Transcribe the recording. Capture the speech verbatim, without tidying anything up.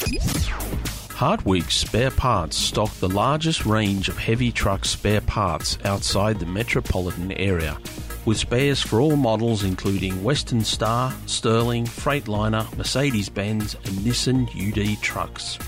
Hartwig Spare Parts stock the largest range of heavy truck spare parts outside the metropolitan area, with spares for all models including Western Star, Sterling, Freightliner, Mercedes-Benz and Nissan U D trucks.